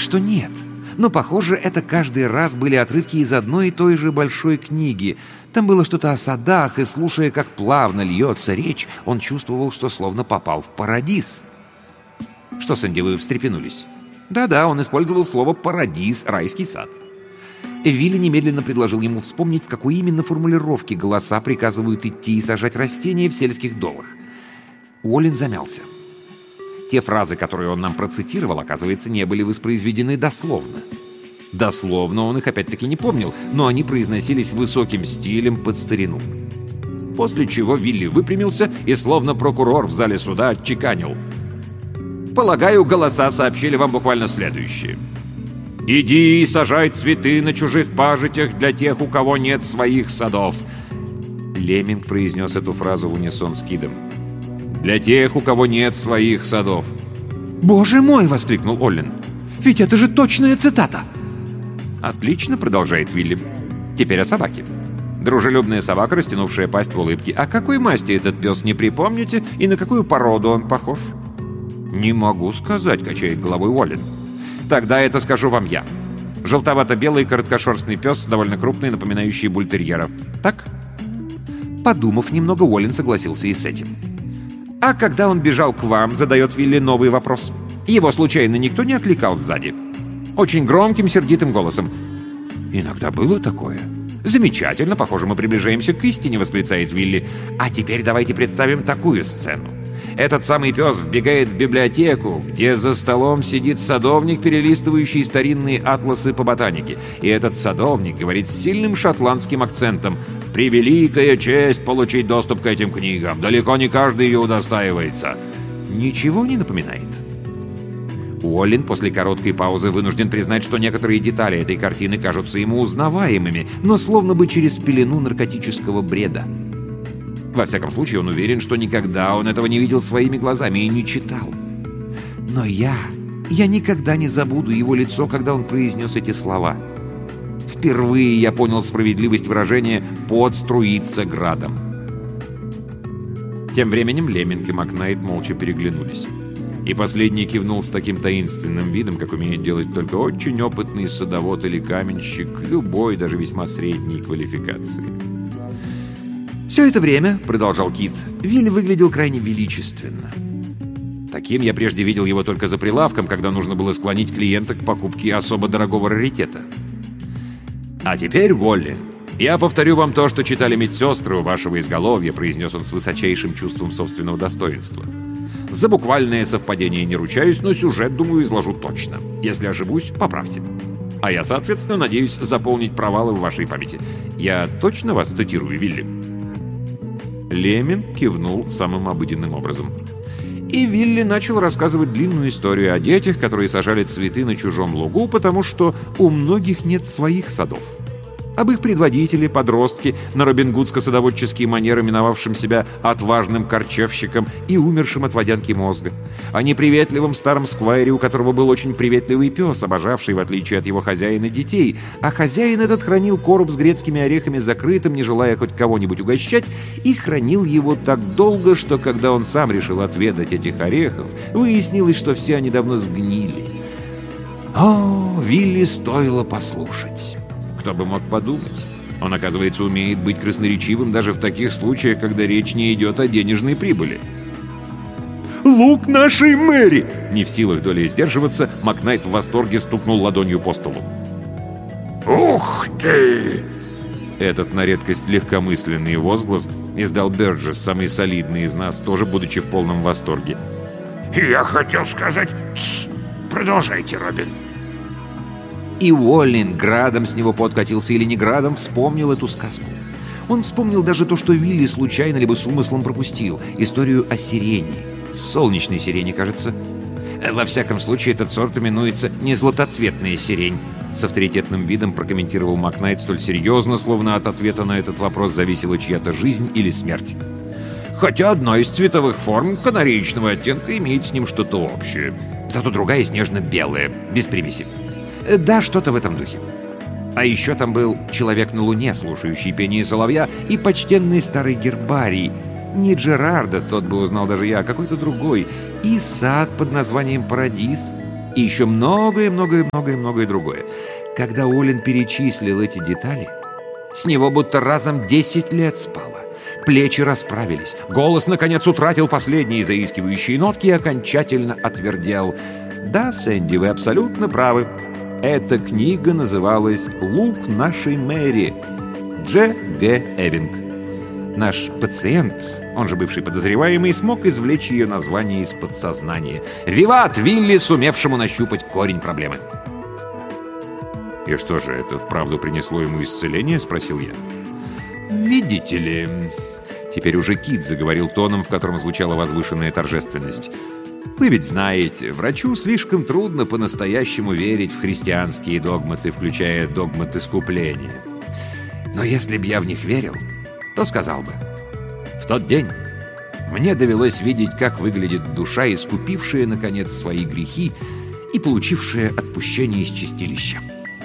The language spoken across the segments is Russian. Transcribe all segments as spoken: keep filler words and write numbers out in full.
что нет. Но, похоже, это каждый раз были отрывки из одной и той же большой книги. Там было что-то о садах, и, слушая, как плавно льется речь, он чувствовал, что словно попал в парадиз. Что, Сэнди, вы встрепенулись? Да-да, он использовал слово «парадиз», «райский сад». Вилли немедленно предложил ему вспомнить, в какой именно формулировке голоса приказывают идти и сажать растения в сельских долах. Уоллен замялся. Те фразы, которые он нам процитировал, оказывается, не были воспроизведены дословно. Дословно он их опять-таки не помнил, но они произносились высоким стилем под старину. После чего Вилли выпрямился и, словно прокурор в зале суда, отчеканил: «Полагаю, голоса сообщили вам буквально следующее. «Иди и сажай цветы на чужих пажитях для тех, у кого нет своих садов». Лемминг произнес эту фразу в унисон с Кидом. «Для тех, у кого нет своих садов». «Боже мой!» — воскликнул Оллен. «Ведь это же точная цитата!» «Отлично», — продолжает Вилли. «Теперь о собаке. Дружелюбная собака, растянувшая пасть в улыбке. А какой масти этот пес, не припомните? И на какую породу он похож?» «Не могу сказать», — качает головой Уоллен. «Тогда это скажу вам я. Желтовато-белый короткошерстный пес, довольно крупный, напоминающий бультерьера. Так?» Подумав немного, Уоллен согласился и с этим. «А когда он бежал к вам», — задает Вилли новый вопрос. «Его случайно никто не окликал сзади?» Очень громким, сердитым голосом. «Иногда было такое». «Замечательно, похоже, мы приближаемся к истине», — восклицает Вилли. «А теперь давайте представим такую сцену. Этот самый пес вбегает в библиотеку, где за столом сидит садовник, перелистывающий старинные атласы по ботанике. И этот садовник говорит с сильным шотландским акцентом: «Превеликая честь получить доступ к этим книгам. Далеко не каждый ее удостаивается». Ничего не напоминает? Уоллен после короткой паузы вынужден признать, что некоторые детали этой картины кажутся ему узнаваемыми, но словно бы через пелену наркотического бреда. Во всяком случае, он уверен, что никогда он этого не видел своими глазами и не читал. Но я... я никогда не забуду его лицо, когда он произнес эти слова. Впервые я понял справедливость выражения «пот струится градом». Тем временем Лемминг и Макнайт молча переглянулись. И последний кивнул с таким таинственным видом, как умеет делать только очень опытный садовод или каменщик любой, даже весьма средней квалификации. «Все это время, — продолжал Кид, — Вилли выглядел крайне величественно. Таким я прежде видел его только за прилавком, когда нужно было склонить клиента к покупке особо дорогого раритета. А теперь, Уолли, я повторю вам то, что читали медсестры у вашего изголовья», — произнес он с высочайшим чувством собственного достоинства. «За буквальное совпадение не ручаюсь, но сюжет, думаю, изложу точно. Если ошибусь, поправьте. А я, соответственно, надеюсь заполнить провалы в вашей памяти. Я точно вас цитирую, Вилли?» Лемминг кивнул самым обыденным образом. И Вилли начал рассказывать длинную историю о детях, которые сажали цветы на чужом лугу, потому что у многих нет своих садов. Об их предводителе, подростке, на робингудско-садоводческие манеры, миновавшем себя отважным корчевщиком и умершим от водянки мозга. О неприветливом старом сквайре, у которого был очень приветливый пес, обожавший, в отличие от его хозяина, детей. А хозяин этот хранил короб с грецкими орехами закрытым, не желая хоть кого-нибудь угощать, и хранил его так долго, что когда он сам решил отведать этих орехов, выяснилось, что все они давно сгнили. О, Вилли стоило послушать. Кто бы мог подумать? Он, оказывается, умеет быть красноречивым даже в таких случаях, когда речь не идет о денежной прибыли. «Лук нашей Мэри!» Не в силах долей сдерживаться, Макнайт в восторге стукнул ладонью по столу. «Ух ты!» Этот на редкость легкомысленный возглас издал Бёрджесс, самый солидный из нас, тоже будучи в полном восторге. «Я хотел сказать... Тс, продолжайте, Робин». И Уоллен, градом с него подкатился или не градом, вспомнил эту сказку. Он вспомнил даже то, что Вилли случайно либо с умыслом пропустил. Историю о сирене. Солнечной сирене, кажется. Во всяком случае, этот сорт именуется не златоцветная сирень. С авторитетным видом прокомментировал Макнайт столь серьезно, словно от ответа на этот вопрос зависела чья-то жизнь или смерть. Хотя одна из цветовых форм канареечного оттенка имеет с ним что-то общее. Зато другая снежно-белая, без примеси. Да, что-то в этом духе. А еще там был человек на Луне, слушающий пение соловья, и почтенный старый гербарий. Не Джерарда, тот бы узнал даже я, а какой-то другой. И сад под названием «Парадиз». И еще многое-многое-многое-многое другое. Когда Оллен перечислил эти детали, с него будто разом десять лет спало. Плечи расправились, голос, наконец, утратил последние заискивающие нотки и окончательно отвердел. Да, Сэнди, вы абсолютно правы. Эта книга называлась «Лук нашей Мэри» Дж. Г. Эвинг. Наш пациент, он же бывший подозреваемый, смог извлечь ее название из подсознания. Виват Вилли, сумевшему нащупать корень проблемы. «И что же, это вправду принесло ему исцеление?» — спросил я. «Видите ли...» Теперь уже Кит заговорил тоном, в котором звучала возвышенная торжественность. «Вы ведь знаете, врачу слишком трудно по-настоящему верить в христианские догматы, включая догмат искупления. Но если б я в них верил, то сказал бы: в тот день мне довелось видеть, как выглядит душа, искупившая, наконец, свои грехи и получившая отпущение из чистилища.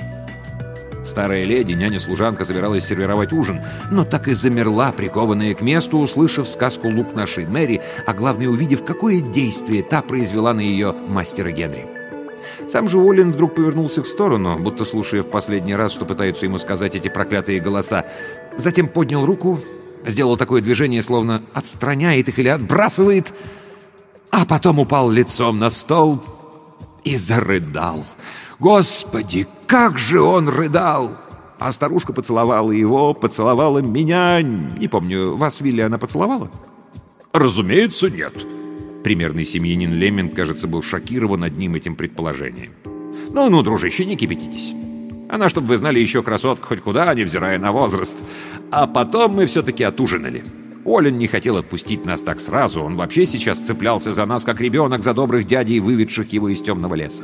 Старая леди, няня-служанка, собиралась сервировать ужин, но так и замерла, прикованная к месту, услышав сказку «Лук нашей Мэри», а главное, увидев, какое действие та произвела на ее мастера Генри. Сам же Оллен вдруг повернулся в сторону, будто слушая в последний раз, что пытаются ему сказать эти проклятые голоса. Затем поднял руку, сделал такое движение, словно отстраняет их или отбрасывает, а потом упал лицом на стол и зарыдал. Господи, как же он рыдал! А старушка поцеловала его, поцеловала меня. Не помню, вас, Вилли, она поцеловала? Разумеется, нет. Примерный семьянин Лемминг, кажется, был шокирован одним этим предположением. Ну-ну, дружище, не кипятитесь. Она, чтобы вы знали, еще красотка хоть куда, невзирая на возраст. А потом мы все-таки отужинали. Оллен не хотел отпустить нас так сразу. Он вообще сейчас цеплялся за нас, как ребенок за добрых дядей, выведших его из темного леса.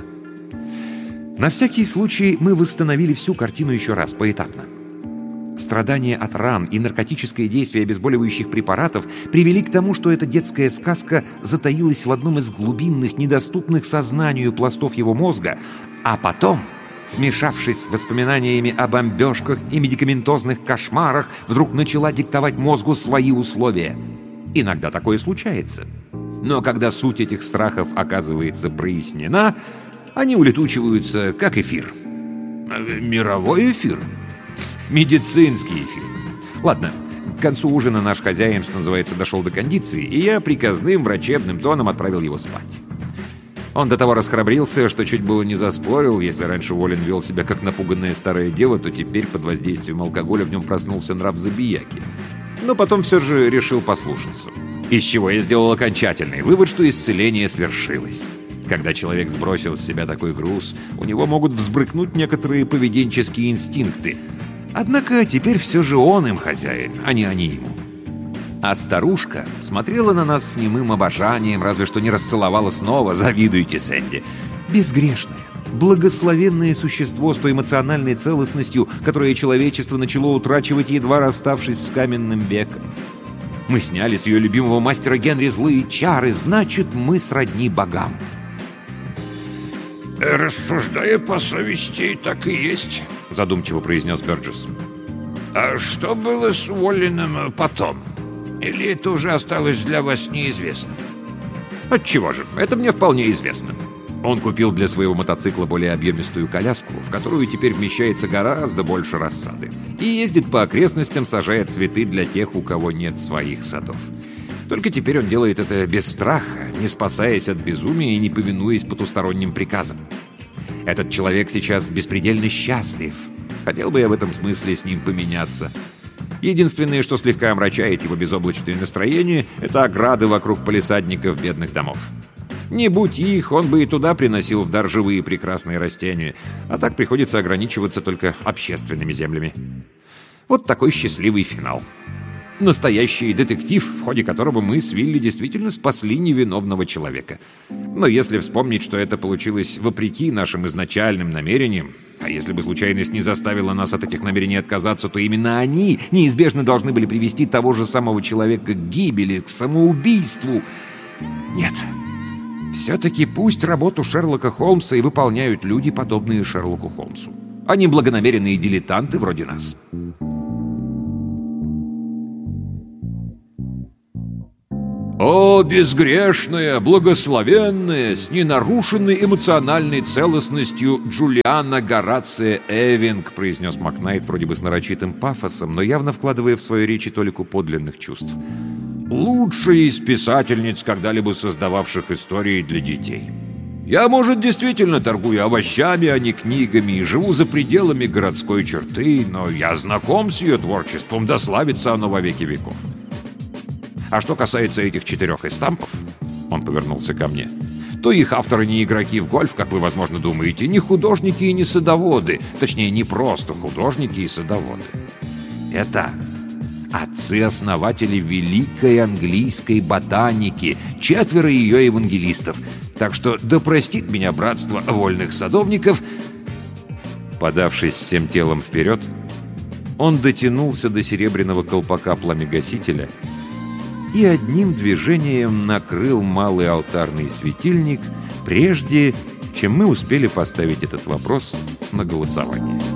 На всякий случай мы восстановили всю картину еще раз, поэтапно. Страдания от ран и наркотическое действие обезболивающих препаратов привели к тому, что эта детская сказка затаилась в одном из глубинных, недоступных сознанию пластов его мозга, а потом, смешавшись с воспоминаниями о бомбежках и медикаментозных кошмарах, вдруг начала диктовать мозгу свои условия. Иногда такое случается. Но когда суть этих страхов оказывается прояснена, они улетучиваются, как эфир. Мировой эфир? Медицинский эфир. Ладно, к концу ужина наш хозяин, что называется, дошел до кондиции, и я приказным врачебным тоном отправил его спать. Он до того расхрабрился, что чуть было не заспорил. Если раньше Оллен вел себя как напуганная старая дева, то теперь под воздействием алкоголя в нем проснулся нрав забияки. Но потом все же решил послушаться. Из чего я сделал окончательный вывод, что исцеление свершилось. Когда человек сбросил с себя такой груз, у него могут взбрыкнуть некоторые поведенческие инстинкты. Однако теперь все же он им хозяин, а не они ему. А старушка смотрела на нас с немым обожанием, разве что не расцеловала снова, завидуйте, Сэнди. Безгрешное, благословенное существо с той эмоциональной целостностью, которое человечество начало утрачивать, едва расставшись с каменным веком. Мы сняли с ее любимого мастера Генри злые чары, значит, мы сродни богам. «Рассуждая по совести, так и есть», — задумчиво произнес Бёрджесс. «А что было с Уолленом потом? Или это уже осталось для вас неизвестным?» «Отчего же? Это мне вполне известно. Он купил для своего мотоцикла более объемистую коляску, в которую теперь вмещается гораздо больше рассады, и ездит по окрестностям, сажая цветы для тех, у кого нет своих садов. Только теперь он делает это без страха, не спасаясь от безумия и не повинуясь потусторонним приказам. Этот человек сейчас беспредельно счастлив. Хотел бы я в этом смысле с ним поменяться. Единственное, что слегка омрачает его безоблачное настроение, это ограды вокруг палисадников бедных домов. Не будь их, он бы и туда приносил в дар живые прекрасные растения, а так приходится ограничиваться только общественными землями. Вот такой счастливый финал. Настоящий детектив, в ходе которого мы с Вилли действительно спасли невиновного человека. Но если вспомнить, что это получилось вопреки нашим изначальным намерениям, а если бы случайность не заставила нас от этих намерений отказаться, то именно они неизбежно должны были привести того же самого человека к гибели, к самоубийству. Нет. Все-таки пусть работу Шерлока Холмса и выполняют люди, подобные Шерлоку Холмсу, а не благонамеренные дилетанты вроде нас. «О, безгрешная, благословенная, с ненарушенной эмоциональной целостностью Джулиана Горация Эвинг», произнес Макнайт вроде бы с нарочитым пафосом, но явно вкладывая в свою речь толику подлинных чувств. «Лучшая из писательниц, когда-либо создававших истории для детей. Я, может, действительно торгую овощами, а не книгами, и живу за пределами городской черты, но я знаком с ее творчеством, да славится оно во веки веков. А что касается этих четырех эстампов, он повернулся ко мне, то их авторы не игроки в гольф, как вы, возможно, думаете, не художники и не садоводы, точнее, не просто художники и садоводы. Это отцы-основатели великой английской ботаники, четверо ее евангелистов. Так что да простит меня братство вольных садовников». Подавшись всем телом вперед, он дотянулся до серебряного колпака пламегасителя и одним движением накрыл малый алтарный светильник, прежде чем мы успели поставить этот вопрос на голосование.